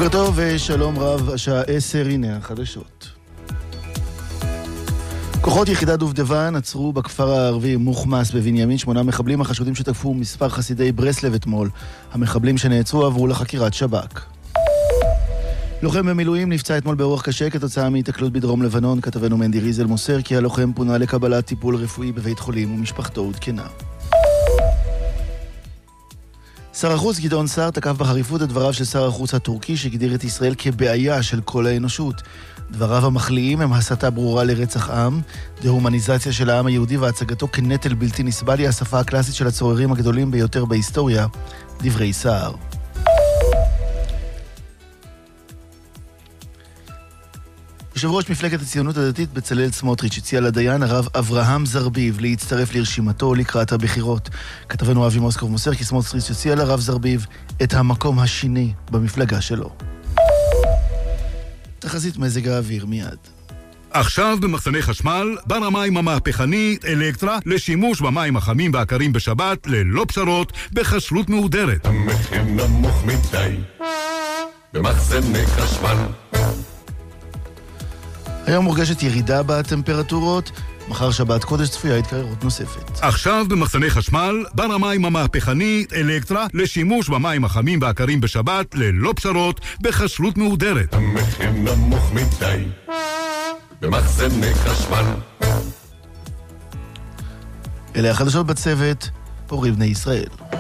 בוקר טוב ושלום רב, השעה 10, הנה החדשות. כוחות יחידת דובדבן עצרו בכפר הערבי מוחמס בבנימין 8 מחבלים החשודים שתקפו מספר חסידי ברסלב אתמול. המחבלים שנעצרו עברו לחקירת שב"כ. לוחם במילואים נפצע אתמול באורח קשה כתוצאה מהתקלות בדרום לבנון. כתבנו מנדי ריזל מוסר כי הלוחם פונה לקבלת טיפול רפואי בבית חולים ומשפחתו עודכנה. שר החוץ גדעון סער תקף בחריפות את דבריו של שר החוץ הטורקי שהגדיר את ישראל כבעיה של כל האנושות. דבריו המחליאים הם הסתה ברורה לרצח עם, דהומניזציה של העם היהודי והצגתו כנטל בלתי נסבל היא השפה הקלאסית של הצוררים הגדולים ביותר בהיסטוריה. דברי סער. יושב ראש מפלגת הציונות הדתית בצלאל סמוטריץ' הציע לדיין הרב אברהם זרביב להצטרף לרשימתו לקראת הבחירות. כתבנו אבי מוסקוב מוסר כי סמוטריץ' הציע לרב זרביב את המקום השני במפלגה שלו. תחזית מזג האוויר מיד. עכשיו במחסני חשמל, בר המים המהפכני אלקטרה לשימוש במים החמים והקרים בשבת ללא פשרות בחשלות מהודרת. המחיר נמוך מדי במחסני חשמל. היום מורגשת ירידה בטמפרטורות, מחר שבת קודש צפויה התקררות נוספת. עכשיו במחסני חשמל, בר המים המהפכני אלקטרה לשימוש במים החמים והקרים בשבת ללא פשרות בחשלות מהודרת. המחיר נמוך מדי במחסני חשמל. אלה החדשות בצוות, אורי בני ישראל.